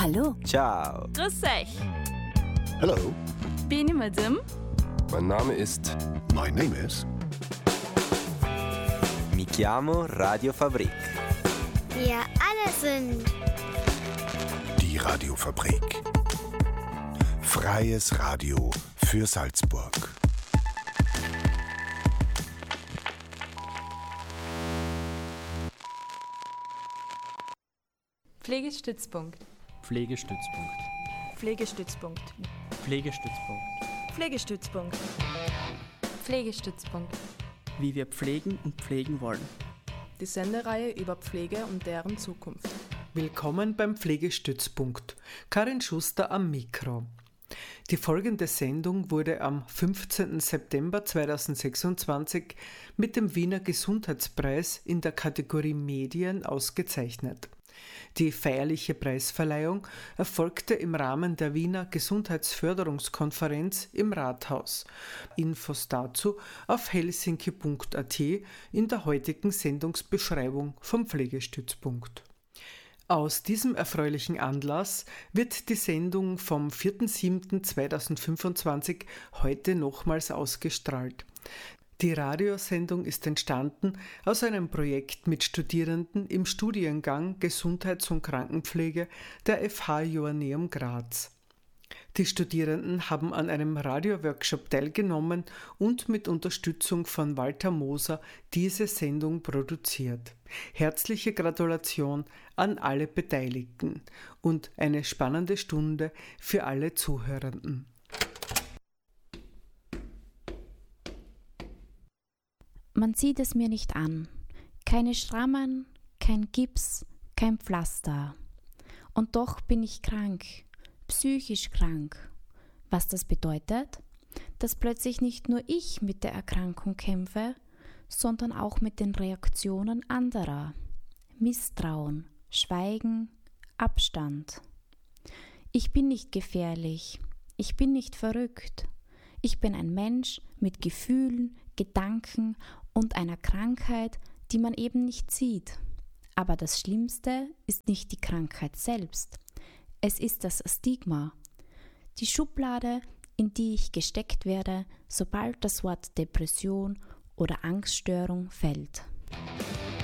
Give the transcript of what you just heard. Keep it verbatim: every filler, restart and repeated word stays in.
Hallo. Ciao. Grüß euch. Hello. Bin ich Madame? Mein Name ist... My name is... Mi chiamo Radio Fabrik. Wir alle sind... Die Radiofabrik. Freies Radio für Salzburg. Pflegestützpunkt. Pflegestützpunkt. Pflegestützpunkt. Pflegestützpunkt. Pflegestützpunkt. Pflegestützpunkt. Wie wir pflegen und pflegen wollen. Die Sendereihe über Pflege und deren Zukunft. Willkommen beim Pflegestützpunkt. Karin Schuster am Mikro. Die folgende Sendung wurde am fünfzehnten September zweitausendsechsundzwanzig mit dem Wiener Gesundheitspreis in der Kategorie Medien ausgezeichnet. Die feierliche Preisverleihung erfolgte im Rahmen der Wiener Gesundheitsförderungskonferenz im Rathaus. Infos dazu auf helsinki punkt a t in der heutigen Sendungsbeschreibung vom Pflegestützpunkt. Aus diesem erfreulichen Anlass wird die Sendung vom vierten siebten zweitausendfünfundzwanzig heute nochmals ausgestrahlt. Die Radiosendung ist entstanden aus einem Projekt mit Studierenden im Studiengang Gesundheits- und Krankenpflege der F H Joanneum Graz. Die Studierenden haben an einem Radioworkshop teilgenommen und mit Unterstützung von Walter Moser diese Sendung produziert. Herzliche Gratulation an alle Beteiligten und eine spannende Stunde für alle Zuhörenden. Man sieht es mir nicht an. Keine Schrammen, kein Gips, kein Pflaster. Und doch bin ich krank, psychisch krank. Was das bedeutet? Dass plötzlich nicht nur ich mit der Erkrankung kämpfe, sondern auch mit den Reaktionen anderer. Misstrauen, Schweigen, Abstand. Ich bin nicht gefährlich. Ich bin nicht verrückt. Ich bin ein Mensch mit Gefühlen, Gedanken und einer Krankheit, die man eben nicht sieht. Aber das Schlimmste ist nicht die Krankheit selbst. Es ist das Stigma. Die Schublade, in die ich gesteckt werde, sobald das Wort Depression oder Angststörung fällt.